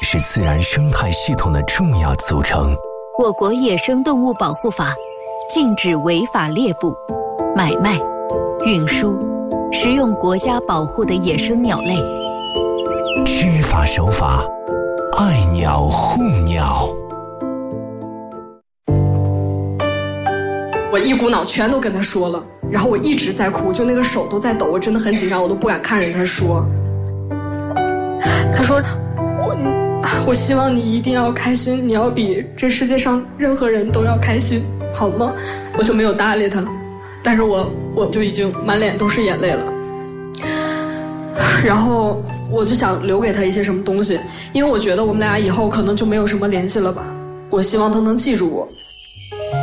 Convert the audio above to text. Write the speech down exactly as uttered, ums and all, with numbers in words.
是自然生态系统的重要组成。 我国野生动物保护法禁止违法猎捕、买卖、运输、食用国家保护的野生鸟类。 知法守法，爱鸟护鸟。 我一股脑全都跟他说了，然后我一直在哭，就那个手都在抖，我真的很紧张，我都不敢看着他说。他说我我希望你一定要开心，你要比这世界上任何人都要开心，好吗？我就没有搭理他，但是我我就已经满脸都是眼泪了。然后我就想留给他一些什么东西，因为我觉得我们俩以后可能就没有什么联系了吧，我希望他能记住我。